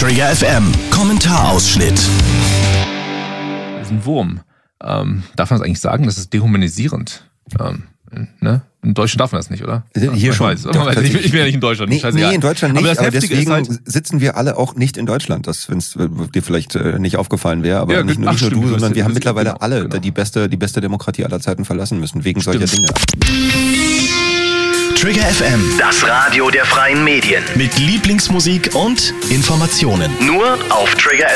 Trigger FM Kommentarausschnitt. Das ist ein Wurm. Darf man das eigentlich sagen? Das ist dehumanisierend. Ne? In Deutschland darf man das nicht, oder? Hier schon. Ich bin ja nicht in Deutschland. Nee, in Deutschland nicht, aber deswegen ist halt, sitzen wir alle auch nicht in Deutschland, wenn es dir vielleicht nicht aufgefallen wäre, aber nicht nur du, sondern wir haben mittlerweile alle die beste Demokratie aller Zeiten verlassen müssen, wegen solcher Dinge. Trigger FM, Das Radio der freien Medien. mit Lieblingsmusik und Informationen. Nur auf Trigger